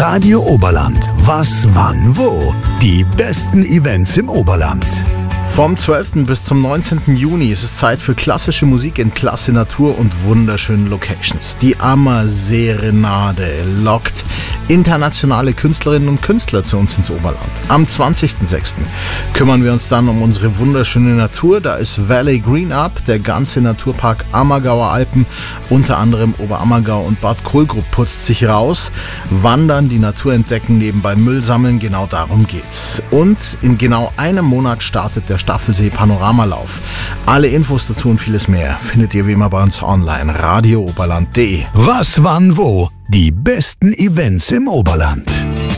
Radio Oberland. Was, wann, wo? Die besten Events im Oberland. Vom 12. bis zum 19. Juni ist es Zeit für klassische Musik in klasse Natur und wunderschönen Locations. Die Ammer-Serenade lockt internationale Künstlerinnen und Künstler zu uns ins Oberland. Am 20.06. kümmern wir uns dann um unsere wunderschöne Natur. Da ist Valley Green Up, der ganze Naturpark Ammergauer Alpen, unter anderem Oberammergau und Bad Kohlgrub putzt sich raus. Wandern, die Natur entdecken, nebenbei Müll sammeln, genau darum geht's. Und in genau einem Monat startet der Staffelsee Panoramalauf. Alle Infos dazu und vieles mehr findet ihr wie immer bei uns online, radiooberland.de. Was, wann, wo? Die besten Events im Oberland.